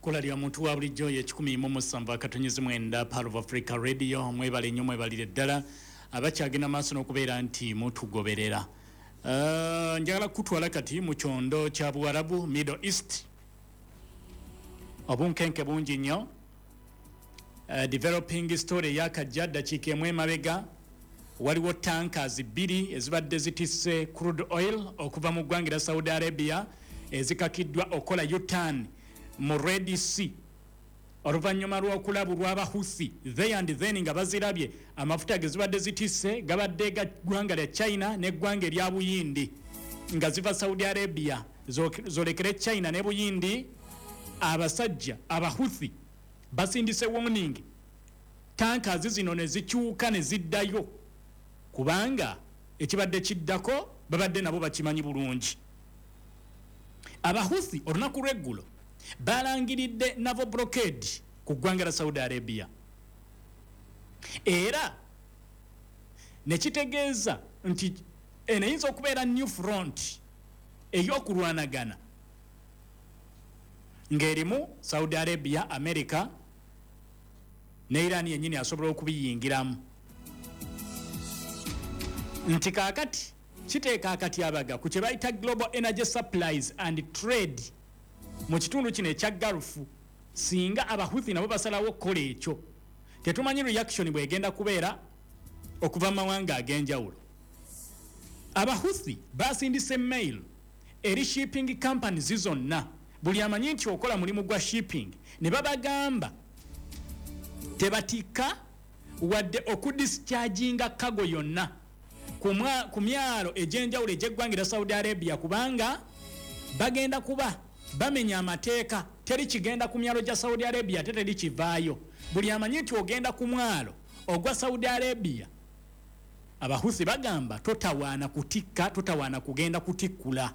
Kola lya muntu wa bulijjo ye 107 akatonyezi mwenda Pearl of Africa Radio mwebale nnyo mwebalire ddala abakyagenda maaso n'okubeera nti mutugoberera. Njagala kutwala kati mu kyondo kya Buwarabu Middle East. Obunkenke bungi nnyo. Developing story yakajja dakiika emu emabega waliwo tankers 2 ezibadde zitisse crude oil okuva mu ggwanga lya Saudi Arabia ezikakiddwa okola U-turn mu Red Sea oluvannyuma lw'okulabulwa Abahuthi they and then nga bazirabye amafuta gezibadde zitisse gabadde ga ggwanga lya China n'eggwanga erya Buyindi nga ziva Saudi Arabia zolekere China ne Buyindi. Abasajja Abahuthi basindise warning tankers zino ne zikyuka ne ziddayo kubanga ekibadde kiddako babadde nabo bakimanyi bulungi. Abahuthi olunaku lw'eggulo balangiridde naval blockade ku ggwanga lya Saudi Arabia era ne kitegeeza nti enayinza okubeera new front ey'okulwanagana ng'erimu Saudi Arabia, America ne Iran yennyini asobola okubiyingiramu. Nti kaakati kiteeka akatyabaga ku kye bayita global energy supplies and trade mu kitundu kino ekya Gulfu singa Abahuthi nabo basalawo okukola ekyo tetumanyi reaction bwegenda kubeera okuva mu mawanga ag'enjawulo. Abahuthi basindise mail eri shipping companies zonna buli amanyi nti okola mulimu gwa shipping ne babagamba tebatika wadde okudischarginga kago yonna ku myalo egy'enjawulo egy'eggwanga lya Saudi Arabia kubanga bagenda kuba bamenya amateeka teri kigenda ku myalo gya Saudi Arabia teri kivaayo. Buli amanyi nti ogenda ku mwalo ogwa Saudi Arabia Abahuthi bagamba totawaana kutikka totawaana kugenda kutikkula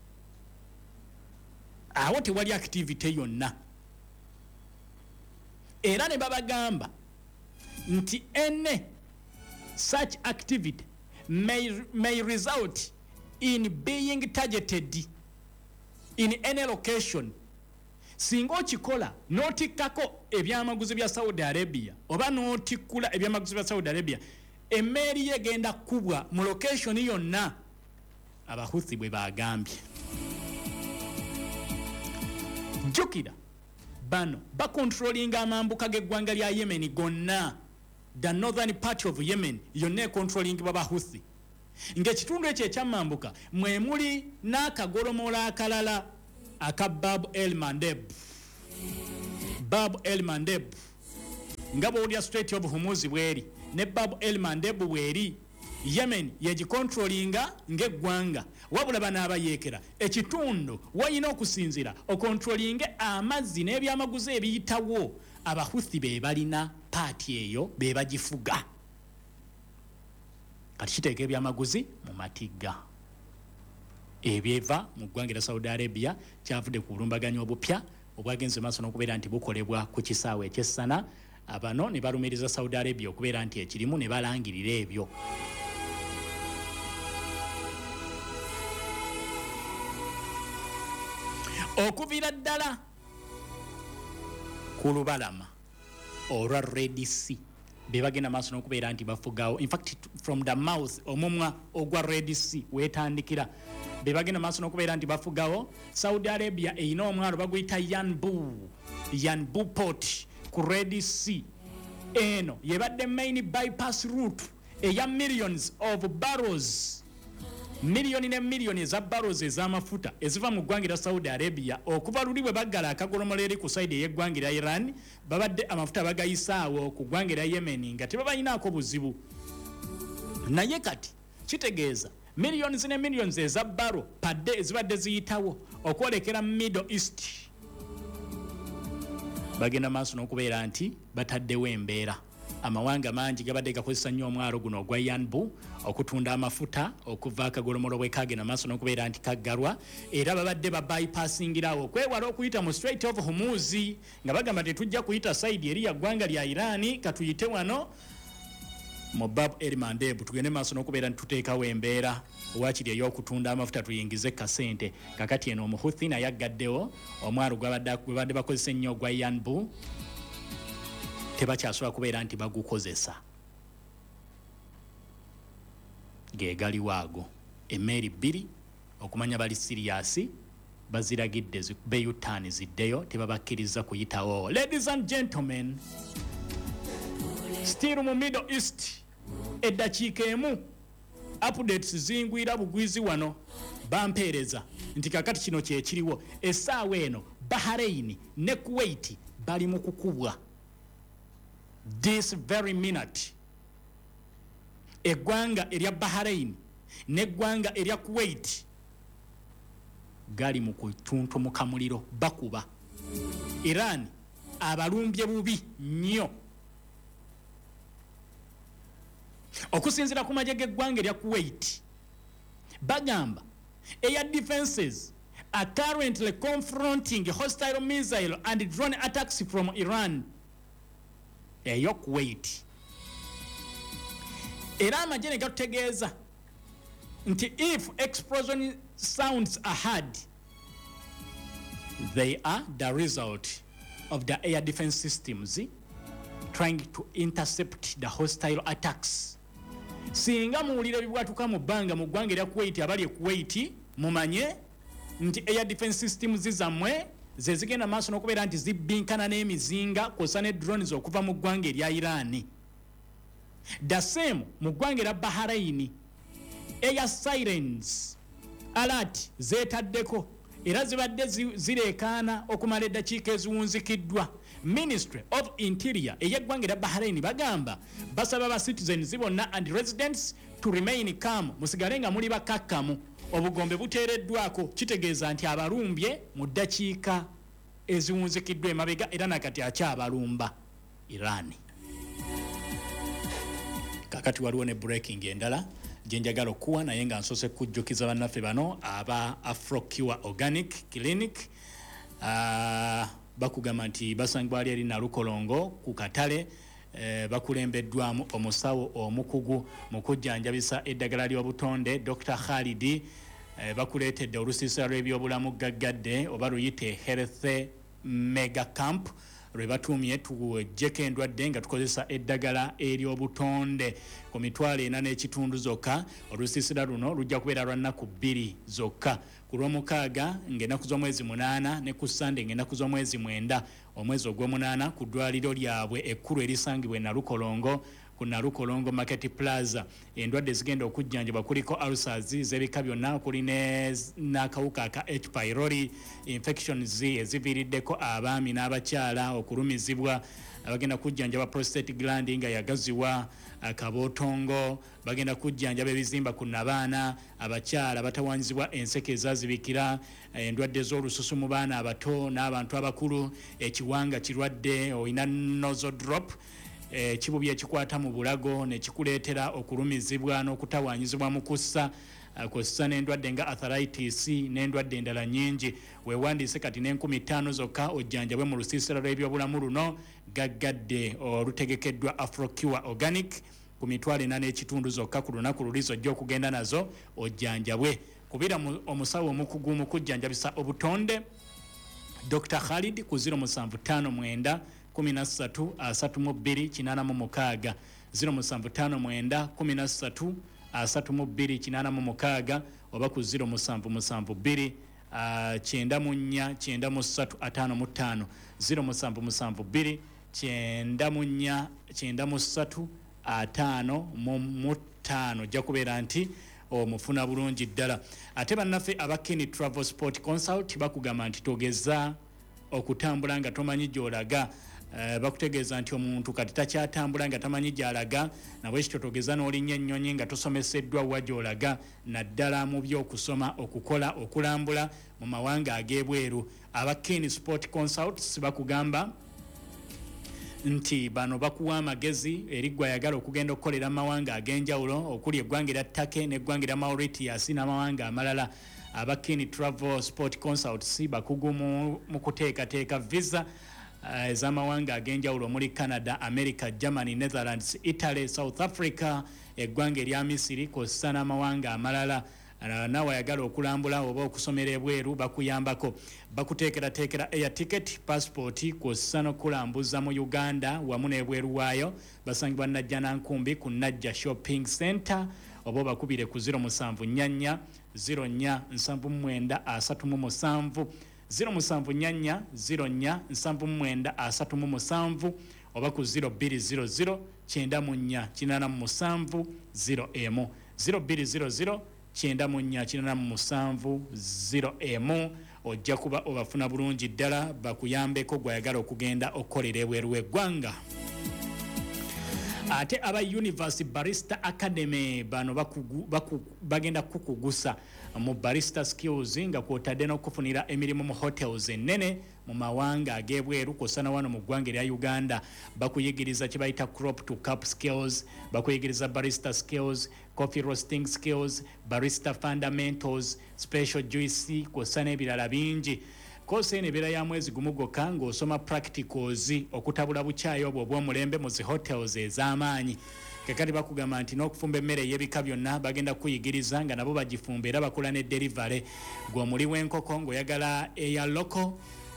awo tewali activity yonna era ne babagamba nti such activity may result in being targeted in any location. Singa okikola n'otikkako ebyamaguzi bya Saudi Arabia oba n'otikkula ebyamaguzi bya Saudi Arabia emmeeri yegenda kubwa mu location yonna. Abahuthi bwe bagambye. Jukira bano bakontrolinga amambuka g'eggwanga lya Yemen gonna, the northern part of Yemen yonna controlling Babahuthi. Ng'ekitundu ekyo ekyamambuka mwe muli n'akagolomola akalala aka Bab el Mandeb. Bab el Mandeb nga bw'olya Strait of Hormuz bweri ne Bab el Mandeb bweri Yemen yegikontrolinga ng'eggwanga wabula bano abayeekera ekitundu wayina okusinzira okontrolinge amazzi n'ebyamaguzi ebiyitawo. Abahuthi be balina paati eyo be bagifuga kati kiteeka ebyamaguzi mu matigga ebyeva mu ggwanga lya Saudi Arabia kyavudde ku bulumbaganyi obupya obwagenze maaso n'okubeera nti bukolebwa ku kisaawe eky'essana. Abano ne balumiriza Saudi Arabia okubeera nti ekirimu ne balangirira ebyo. Okuviira ddala ku lubalama olwa Red Sea be bagenda maaso n'okubeera nti bafugawo. In fact from the mouth omumwa ogwa Red Sea weetandikira be bagenda maaso n'okubeera nti bafugawo. Saudi Arabia eyina omwalo baguyita Yanbu port ku Red Sea. Eno yebadde main bypass route eya millions of barrels, millioni ne millioni eza barrels ez'amafuta eziva mu ggwanga lya Saudi Arabia okuva luli bwe baggala akagolomola eri ku side y'eggwanga lya Iran babadde amafuta bagayisaawo ku ggwanga lya Yemen nga tebabayinaako buzibu. Naye kati kitegeeza millions ne millions eza barrel padde ezibadde ziyitawo okwolekera Middle East. Bagenda maaso n'okubeera nti bataddewo embeera. Amawanga mangi gabadde gakozesa nnyo omwalo guno ogwa Yanbu okutunda amafuta okuva akagolomolo bwe kagenda maaso n'okubeera nti kaggalwa era babadde babypassingirawo okwewala okuyita mu Strait of Hormuz nga bagamba tetujja kuyita side eri ya ggwanga lya Iran katuyite wano Mobab Elimandeb tugende maaso n'okubeera ntuteekawo embeera wakiri ey'okutunda amafuta tuyingize kasente kakati eno omuhuthi naye aggaddewo omwalo gwabadde bakozesa ennyo ogwa Yanbu tebakyasobola kubeera nti bagukozesa geegali waago emmeeri bbiri okumanya bali siriyasi baziragidde zikubeyutaani ziddeyo tebabakkiriza kuyitawo. Ladies and gentlemen, still mu Middle East eddakiika emu updates zingwira bugwizi wano bampeereza nti kakati kino kyekiriwo essaawa eno Bahrain ne Kuwait bali mu kukubwa this very minute. Eggwanga erya Bahrain neggwanga erya Kuwait gali mu kutuntumuka muliro bakuba. Iran abalumbye bubi nnyo okusinziira ku magye g'eggwanga erya Kuwait bagamba air defenses are currently confronting hostile missile and drone attacks from Iran. Eyo Kuwait era amagye ne gatutegeeza nti if explosion sounds are heard, they are the result of the air defense systems trying to intercept the hostile attacks. Singa muwulira bibwatuka mu bbanga mu ggwanga erya Kuwait abali e Kuwait mumanye nti air defense systems zammwe ze zigenda maaso n'okubeera nti zibbinkana n'emizinga kw'ossa ne drones okuva mu ggwanga erya Iran. The same mu ggwanga erya Bahrain air sirens alert zeetaddeko era zibadde zireekaana okumala eddakiika eziwunzikiddwa. Ministry of Interior ey'eggwanga erya Bahrain bagamba basaba ba citizens bonna and residents to remain calm, musigale nga muli bakakkamu. Obugombe buteereddwako kitegeeza nti abalumbye mu ddakiika eziwunzikiddwa emabega era nakati akyabalumba Iran. Kakati waliwo ne breaking endala gyenjagala okuwa naye nga nsoose kujjukiza bannaffe bano aba Afrocure Organic Clinic bakugamba nti basangibwa ali Nalukolongo ku katale bakulembeddwamu omusawo omukugu mu kujjanjabisa eddagala ly'obutonde Dr. Khalidi bakuleetedde olusiisira lw'ebyobulamu gaggadde oba luyite Health Mega Camp lwe batuumye tujjeko endwadde nga tukozesa eddagala ery'obutonde ku mitwalo 4 n'ekitundu zokka. Olusiisira luno lujja kubeera lwa nnaku 2 zokka, ku lw'omukaaga ng'ennaku z'omwezi 8 ne ku Sande ng'ennaku z'omwezi 9 omwezi ogw'omunaana ku ddwaliro lyabwe ekkulu erisangibwa e Nalukolongo ku Nalukolongo Market Plaza. Endwadde zigenda okujjanjabwa kuliko ulcers z'ebika byonna okuli n'akawuka aka H. pylori, infections eziviiriddeko abaami n'abakyala okulumizibwa, abagenda kujjanjaba prostate gland nga yagaziwa, akabootongo, bagenda kujjanjaba ebizimba ku nabaana, abakyala batawanyizibwa enseke ezazibikira, endwadde z'olususu mu baana abato n'abantu abakulu, ekiwanga kirwadde, olina nozo drop, kibubi ekikwata mu bulago ne kikuleetera okulumizibwa n'okutawanyizibwa mu kussa, kw'ossa n'endwadde nga arthritis n'endwadde endala nnyingi. Weewandiise kati n'5000 zokka ojjanjabwe mu lusiisira lw'ebyobulamu luno gaggadde olutegekeddwa Afrocure Organic ku mitwalo 4 n'ekitundu zokka ku lunaku luli zojja okugenda nazo ojjanjabwe. Kubira omusawo omukugu mu kujjanjabisa obutonde Dr. Khalid ku 0759 13 32 86 0759 13 32 oba ku 0772 94 93 55 0772 94 93 ojja kubeera nti omufuna bulungi ddala. Ate bannaffe aba Kini Travel Sport Consult bakugamba nti togeza okutambula nga tomanyi gy'olaga. Bakutegeeza nti omuntu kati takyatambula nga tamanyi gy'alaga, nabwe ekyo togeza n'olinnya ennyonyi nga tosomeseddwa wa gy'olaga, naddala mu by'okusoma, okukola, okulambula mu mawanga ag'ebweru. Aba Kini Sport Consults bakugamba nti bano bakuwa amagezi eriggwa ayagala okugenda okukolera mu mawanga ag'enjawulo okuli eggwanga erya Turkey n'eggwanga erya Mauritius n'amawanga amalala. Aba Kini Travel Sport Consults bakugu mu kuteekateeka visa ez'amawanga ag'enjawulo muri Canada, America, Germany, Netherlands, Italy, South Africa, eggwanga erya Misiri kw'ossa n'amawanga amalala. Nawe ayagala okulambula oba okusomera ebweru bakuyambako, bakuteekerateekera air ticket, passport kw'ossa n'okulambuza mu Uganda wamu n'ebweru waayo. Basangibwa Najja Nankumbi ku Najja Shopping Center, oba bakubire ku 074 04 79 37 074 04 79 37 oba ku 0200 94 87 0 0200 9487 ojja kuba obafuna bulungi ddala bakuyambeko gwayagala okugenda okukolera ebweru w'eggwanga. Ate aba University Barista Academy bano bagenda kukugusa mu barista skills nga kwotadde n'okufunira emirimu mu hotels ennene mu mawanga ag'ebweru kw'ossa wano mu ggwanga erya Uganda. Bakuyigiriza kye bayita crop to cup skills, bakuyigiriza barista skills, coffee roasting skills, barista fundamentals, special juice kw'ossa n'ebirala bingi. Koose eno ebeera ya mwezi gumu gwokka ng'osoma practicals okutabula bukyayi obwo obw'omulembe mu zi hotels ez'amaanyi. Kakati bakugamba nti n'okufumba emmere ey'ebika byonna bagenda kuyigiriza nga nabo bagifumba era bakola ne delivery. Gwe omuli w'enkoko ng'oyagala eya local,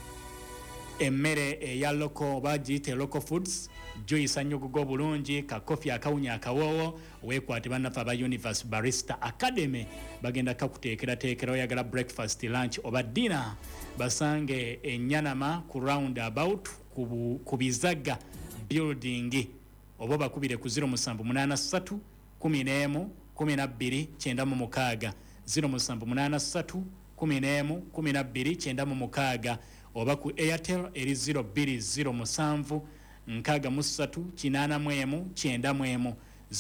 emmere eya local oba giyite local foods, joyisa nnyogogo obulungi, kakofi akawunya akawoowo, weekwate bannaffe aba Universe Barista Academy bagenda kakuteekerateekera. Oyagala breakfast, lunch oba dinner, basange Enyanama ku roundabout ku Bizaga building, oba bakubire ku 0783 11 12 96 0783 11 12 96 oba ku Airtel eri 0207 63 81 91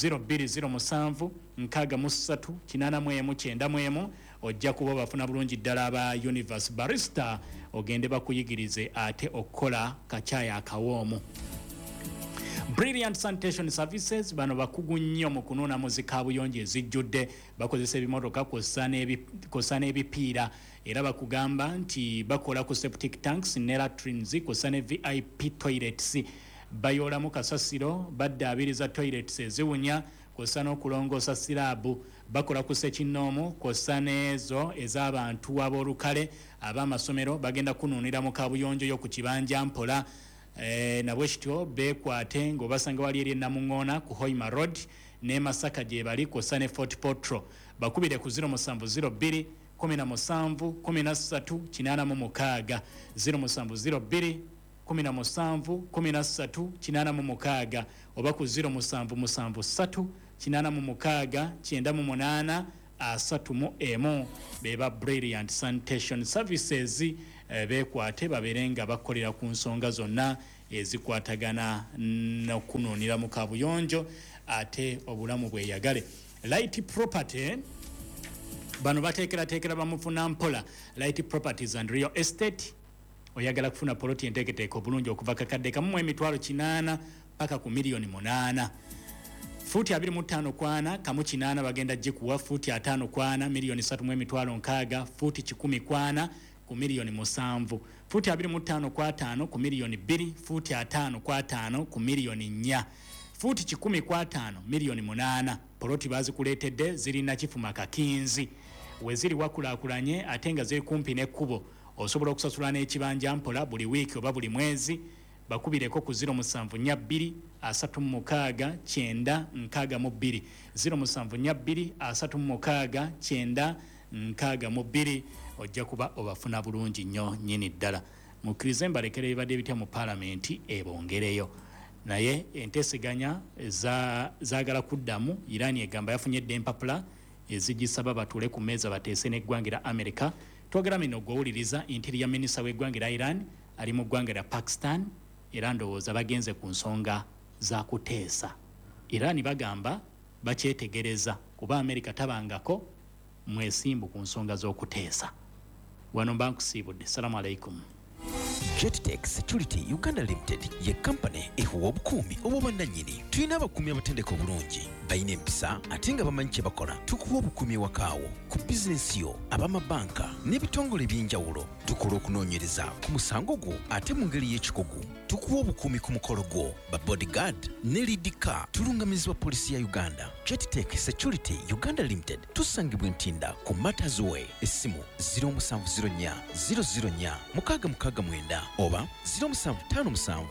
0207 63 81 91. Ojja kuba bafuna bulungi ddala aba Universe Barista ogende bakuyigirize ate okukola kakyaya akawoomu. Brilliant Sanitation Services bano bakugu nnyo mu kunuuna muzika buyonjo ezijjudde, bakozesa ebimotoka kw'ossa n'ebipiira era bakugamba nti bakola ku septic tanks ne latrines kw'ossa ne VIP toilets, bayoolamu kasasiro baddaabiriza toilets eziwunya kw'ossa n'okulongoosa siraabu, bakola ku sekinnoomu kw'ossa n'ezo ez'abantu ab'olukale ab'amasomero bagenda kunuunira mu kabuyonjo yo ku kibanja mpola. Nabwe kityo beekwate ng'obasanga wali eri Namuŋŋoona ku Hoima Road ne Masaka gye bali kw'ossa ne Fort Potro. Bakubire ku 0702 17 13 86 0702 17 13 86 oba ku 0773 86 98 31 beba Brilliant Sanitation Services. Beekwate babeerenga bakolera ku nsonga zonna ezikwatagana n'okunuunira mu kabuyonjo ate obulamu bweyagale. Light Property bano bateekerateekera bamufuna mpola. Light Properties and Real Estate oyagala kufuna poloti enteeketeeke obulungi okuva kakadde kamu emitwalo 8 paka ku miliyoni 8. Futi 25 kwana kamu 8 bagenda gikuwa, futi 5 kwana miliyoni 3 emitwalo 6, futi 10 kwana ku miliyoni 7, futi 25 kwa 5 ku miliyoni 2, futi 5 kwa 5 ku miliyoni 4, futi 10 kwa 5 miliyoni 8. Poloti bazikuleetedde zirina kifuma kakinzi weziri wakulaakulanye ate nga ziri kumpi n'ekkubo. Osobola okusasula n'ekibanja mpola buli wiiki oba buli mwezi. Bakubireko ku 0742 36 962 0742 36 962. Ojja kuba obafuna bulungi nnyo nyini ddala. Mukkirize mbalekera ebibadde bitya mu Paalamenti ebongereyo. Naye enteeseganya zaagala kuddamu. Iran egamba yafunyedde empapula ezigisaba batuule ku mmeeza bateese n'eggwanga lya Amerika. Twagala mino gw'owuliriza Interior Minister w'eggwanga lya Iran ali mu ggwanga lya Pakistan era ndowooza bagenze ku nsonga za kuteesa. Iran bagamba bakyetegereza kuba Amerika tabangako mwesimbu ku nsonga z'okuteesa. Wano bankusiibudde. Assalamu alaikum. Jettex Security Uganda Limited ye company ehuwa obukuumi obw'obwannannyini. Tulina abakuumi abatendeka obulungi. bayina empisa ate nga bamanyi kye bakola. Tukuwa obukuumi wakaawo ku bizinensi yo, abamabanka n'ebitongole by'enjawulo. Tukola okunoonyereza ku musango gwo ate mu ngeri y'ekikugu. Tukuwa obukuumi ku mukolo gwo. Ba bodyguard ne lidika tulungamizibwa polisi ya Uganda. Jettech Security Uganda Limited tusangibwa Ntinda ku Matters Way. Essimu 0704 004 669 oba 0757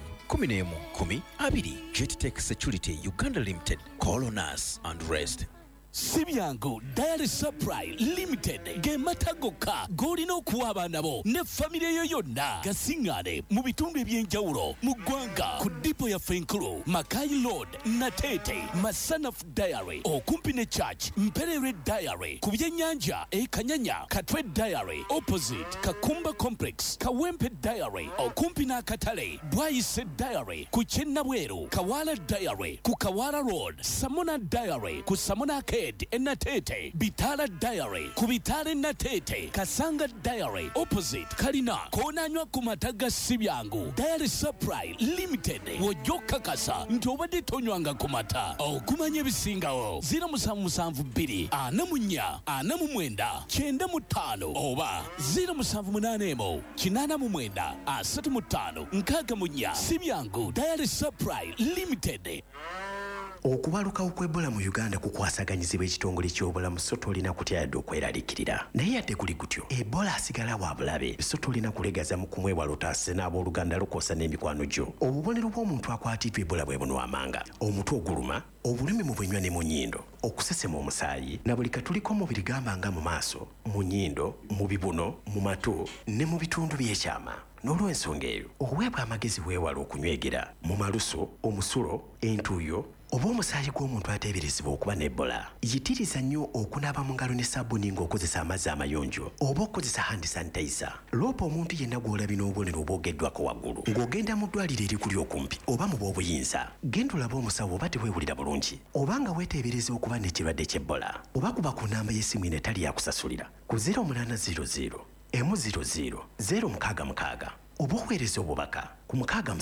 11 Jettech Security Uganda Limited. Call on us and rest. Sibyangu Diary Supply Limited gematagoka golina okuwa abaana bo ne famire yo yonna gasingane mu bitundu ebyenjawulo mu ggwanga ku dipo ya Fenkulu, Makai Road, Natete, Masanaf Diary okumpi ne Church, Mperere Diary ku byennyanja Kanyanya, Katwe Diary opposite Kakumba Complex, Kawempe Diary okumpi n'akatale, Bwayise Diary ku Kyennabweru, Kawala Diary ku Kawala Road, Samona Diary ku Samona Natete, Bitala Diary ku Bitale Natete, Kasanga Diary opposite Kalina konanywa ku mataga Sibyangu Diary Supply Limited wojoka kasa nti obadde tonywanga ku mata okumanya ebisingawo 0772 44 49 95 oba 0781 89 35 64 Sibyangu Diary Supply Limited. Okubalukawo kw'Ebola mu Uganda kukwasaganyizibwa ekitongole ky'obulamu so tolina kutyadde okweraliikirira. Naye ate kuli gutyo Ebola asigala wa bulabe so tolina kulegaza mu kumwewala otaase n'abooluganda lukoosa n'emikwano gyo. Obubonero bw'omuntu akwatiddwa Ebola bwe buno amanga: omutwe oguluma, obulumi mu bwenywa ne mu nnyindo, okusesema omusaayi na buli katuliko omubiri gamba nga mu maaso, mu nnyindo, mu bibuno, mu matu ne mu bitundu by'ekyama. N'olw'ensonga eyo oweebwa amagezi weewala okunywegera mu maluso, omusulo, entuuyo oba omusaayi gw'omuntu ateeberezebwa okuba n'Ebola. Yitiriza nnyo okunaaba mu ngalo ne sabbuuni ng'okozesa amazzi amayonjo oba okozesa hand sanitizer. Loopa omuntu yenna gw'olabye n'obubonero obwogeddwako waggulu ng'ogenda mu ddwaliro erikuli okumpi oba mu bw'obuyinza. Genda olabe omusawo oba teweewulira bulungi oba nga weeteebereza okuba n'ekirwadde ky'Ebola oba kuba ku nnamba y'essimu etali yakusasulira ku 0800 100 066 oba oweereza obubaka ku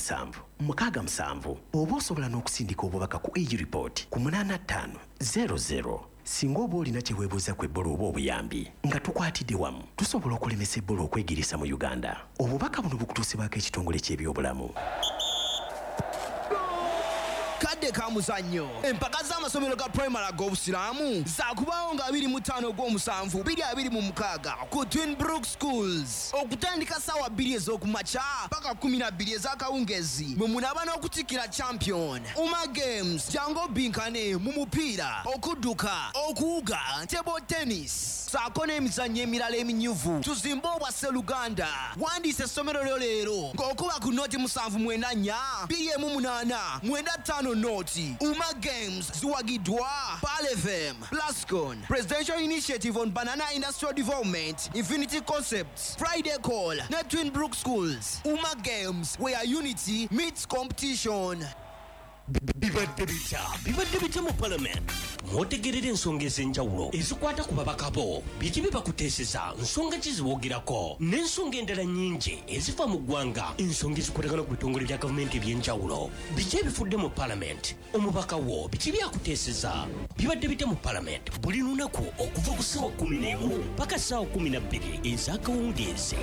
677 oba osobola n'okusindika obubaka ku e-report ku 8500. Singa oba olina kye weebuuza ku Ebola oba obuyambi nga tukwatidde wamu tusobola okulemesa Ebola okwegirisa mu Uganda. Obubaka buno bukutuusibwako ekitongole ky'ebyobulamu. Kadde ka muzannyo empaka z'amasomero ga primary ag'obusiraamu zaakubaawo nga 25 gw'omusanvu 2026 ku Twin Brook Schools okutandika ssaawa 2 ez'okumakya paka 12 ez'akawungezi mwe munaaba n'okutikkira champion Uma Games jangu obinkane mu mupiira, okudduka, okuwuga, table tennis saako n'emizannyo emirala eminyuvu. Tuzimbe obwa Sseruganda. Wandiisa essomero lyo leero ng'okuba ku nooti 794 218 95 noti. Uma Games ziwagiddwa Pal FM, Plascon, Presidential Initiative on Banana Industrial Development, Infinity Concepts, Friday Call, ne Twin Brook Schools. Uma Games, where unity meets competition. Bibadde bita mu Parliament mwotegerera ensonga ez'enjawulo ezikwata ku babaka bo. Biki bibakuteeseza, nsonga ki zibogerako n'ensonga endala nnyingi ezifa mu ggwanga, ensonga ezikwatagana ku bitongole bya gavumenti eby'enjawulo. Biki ebifudde mu Parliament? Omubaka wo biki byakuteeseza? Bibadde bita mu Parliament buli lunaku okuva ku ssaawa 11 paka ssaawa 12 ez'akawungeezi.